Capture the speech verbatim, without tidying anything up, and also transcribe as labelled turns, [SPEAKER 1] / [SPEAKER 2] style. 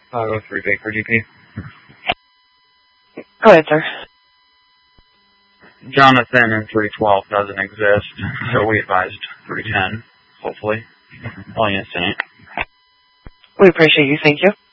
[SPEAKER 1] five oh three Baker G P.
[SPEAKER 2] Go ahead, sir.
[SPEAKER 1] Jonathan in three twelve doesn't exist, so we advised three ten, hopefully. All units in it.
[SPEAKER 2] We appreciate you. Thank you.